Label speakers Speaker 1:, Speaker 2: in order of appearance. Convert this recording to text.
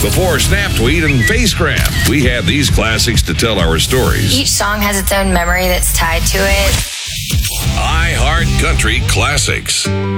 Speaker 1: Before Snap Tweet and Face Grab, we have these classics to tell our stories.
Speaker 2: Each song has its own memory that's tied to it.
Speaker 1: iHeart Country Classics.